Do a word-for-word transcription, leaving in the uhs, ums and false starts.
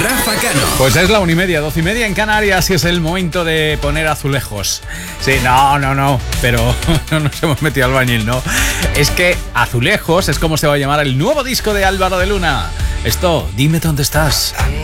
Rafa Cano. Pues es la una y media, doce y media en Canarias y es el momento de poner azulejos. Sí, no, no, no, pero no nos hemos metido al bañil, ¿no? Es que Azulejos es como se va a llamar el nuevo disco de Álvaro de Luna. Esto, dime dónde estás.